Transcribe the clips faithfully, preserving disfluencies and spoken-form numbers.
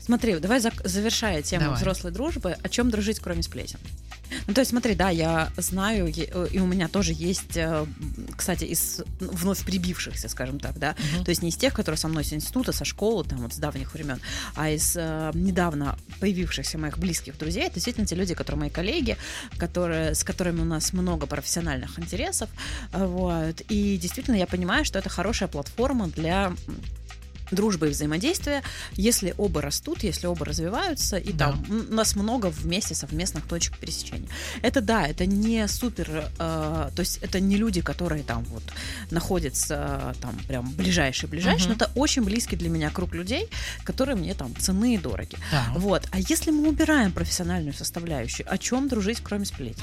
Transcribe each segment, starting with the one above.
Смотри, давай зак- завершая тему Давай. взрослой дружбы, о чем дружить, кроме сплетен? Ну, то есть, смотри, да, я знаю, и у меня тоже есть, кстати, из вновь прибившихся, скажем так, да, uh-huh. то есть не из тех, которые со мной с института, со школы, там, вот с давних времен, а из э, недавно появившихся моих близких друзей. Это действительно те люди, которые мои коллеги, которые, с которыми у нас много профессиональных интересов, вот, и действительно я понимаю, что это хорошая платформа для дружбы и взаимодействия, если оба растут, если оба развиваются, и да. там у нас много вместе совместных точек пересечения. Это да, это не супер, э, то есть это не люди, которые там вот находятся там прям ближайшие-ближайшие, угу. но это очень близкий для меня круг людей, которые мне там ценны и дороги. Да. Вот. А если мы убираем профессиональную составляющую, о чем дружить, кроме сплетен?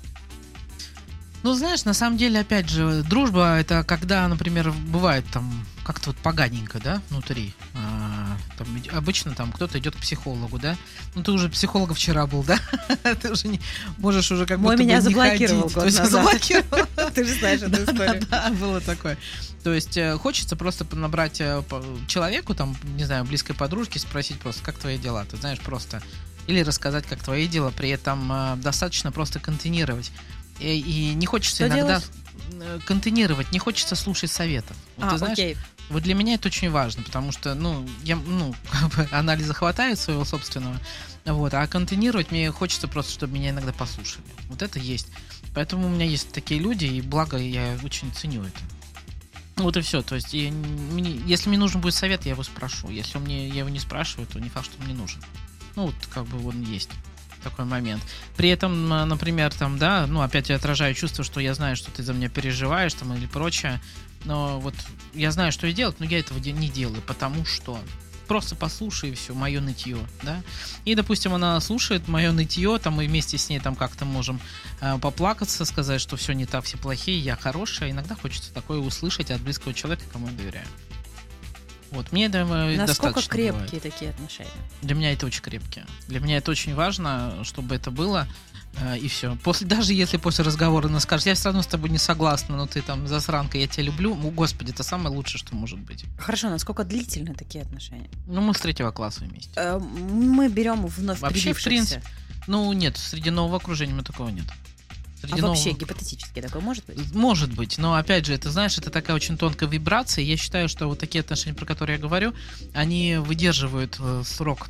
Ну, знаешь, на самом деле, опять же, дружба — это когда, например, бывает там как-то вот поганенько, да, внутри. А, там, обычно там кто-то идет к психологу, да. Ну, ты уже психолога вчера был, да? Ты уже не можешь уже как будто бы не ходить. Мой меня заблокировал год назад. Заблокировал. Ты же знаешь эту историю. Да, было такое. То есть хочется просто набрать человеку, там, не знаю, близкой подружке, спросить просто, как твои дела, ты знаешь, просто. Или рассказать, как твои дела, при этом достаточно просто контейнировать. И, и не хочется Что иногда делать? Контейнировать, не хочется слушать советов. Вот, а, ты знаешь, окей. Вот для меня это очень важно, потому что, ну, я, ну, как бы анализа хватает своего собственного, вот, а контейнировать мне хочется просто, чтобы меня иногда послушали. Вот это есть. Поэтому у меня есть такие люди, и благо я очень ценю это. Вот и все. То есть, я, мне, если мне нужен будет совет, я его спрошу. Если мне, я его не спрашиваю, то не факт, что мне нужен. Ну, вот как бы он есть. Такой момент. При этом, например, там, да, ну, опять я отражаю чувство, что я знаю, что ты за меня переживаешь, там, или прочее, но вот я знаю, что и делать, но я этого не делаю, потому что просто послушай и все, мое нытье, да, и, допустим, она слушает мое нытье, там, мы вместе с ней там как-то можем э, поплакаться, сказать, что все не так, все плохие, я хорошая, иногда хочется такое услышать от близкого человека, кому я доверяю. Вот, мне это Насколько достаточно Насколько крепкие бывает. Такие отношения? Для меня это очень крепкие. Для меня это очень важно, чтобы это было, э, и все. После, даже если после разговора она скажет, я все равно с тобой не согласна, но ты там засранка, я тебя люблю, ну, господи, это самое лучшее, что может быть. Хорошо, насколько длительны такие отношения? Ну, мы с третьего класса вместе. Э, мы берем вновь Вообще, в принципе, ну, нет, среди нового окружения мы такого нет. А нового... вообще гипотетически такое может быть? Может быть, но опять же, это, знаешь, это такая очень тонкая вибрация. Я считаю, что вот такие отношения, про которые я говорю, они выдерживают э, срок.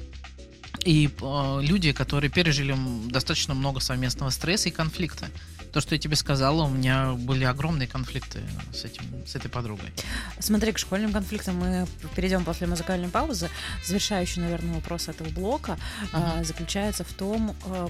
И э, люди, которые пережили достаточно много совместного стресса и конфликта. То, что я тебе сказала, у меня были огромные конфликты с, этим, с этой подругой. Смотри, к школьным конфликтам мы перейдем после музыкальной паузы. Завершающий, наверное, вопрос этого блока mm-hmm. э, заключается в том... Э,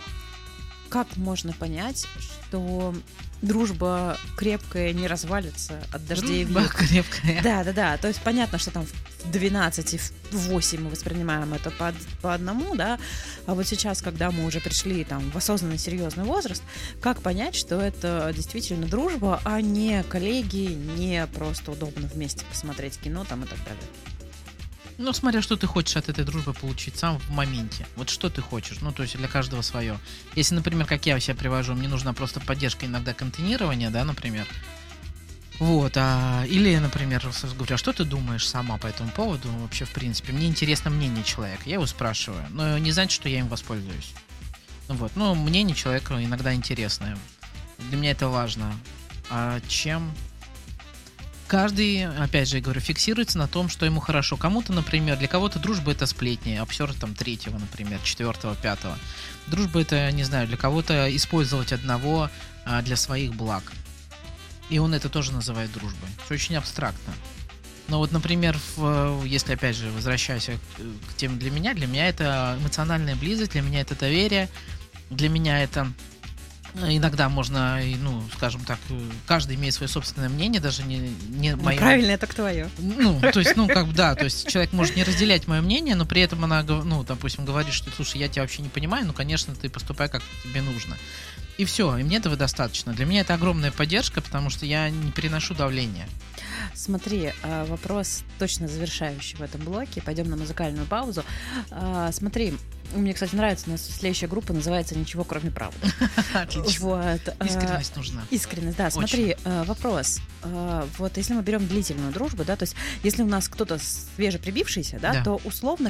как можно понять, что дружба крепкая не развалится от дождей? Дружба крепкая. Да, да, да. То есть понятно, что там в двенадцать и в восемь мы воспринимаем это по, по одному, да. А вот сейчас, когда мы уже пришли там в осознанный серьезный возраст, как понять, что это действительно дружба, а не коллеги, не просто удобно вместе посмотреть кино там и так далее? Ну, смотря, что ты хочешь от этой дружбы получить сам в моменте. Вот что ты хочешь. Ну, то есть для каждого свое. Если, например, как я себя привожу, мне нужна просто поддержка, иногда контейнирование, да, например. Вот. А, или, например, говорю, а что ты думаешь сама по этому поводу вообще, в принципе? Мне интересно мнение человека. Я его спрашиваю. Но не значит, что я им воспользуюсь. Вот. Но мнение человека иногда интересное. Для меня это важно. А чем... Каждый, опять же, я говорю, фиксируется на том, что ему хорошо. Кому-то, например, для кого-то дружба — это сплетни, обсер там третьего, например, четвертого, пятого. Дружба — это, не знаю, для кого-то использовать одного а, для своих благ. И он это тоже называет дружбой. Все очень абстрактно. Но вот, например, в, если, опять же, возвращаясь к, к теме для меня, для меня это эмоциональная близость, для меня это доверие, для меня это... Иногда можно, ну, скажем так, каждый имеет свое собственное мнение, даже не, не мое. Правильно, это твое. Ну, то есть, ну, как бы, да, то есть человек может не разделять мое мнение, но при этом она, ну, допустим, говорит, что, слушай, я тебя вообще не понимаю, ну, конечно, ты поступай, как тебе нужно. И все, и мне этого достаточно. Для меня это огромная поддержка, потому что я не переношу давления. Смотри, вопрос точно завершающий в этом блоке. Пойдем на музыкальную паузу. Смотри, мне, кстати, нравится, у нас следующая группа называется «Ничего, кроме правды». Отлично. Вот. Искренность нужна. Искренность, да. Смотри, вопрос. Вот если мы берем длительную дружбу, да, то есть если у нас кто-то свежеприбившийся, да, Да. то условно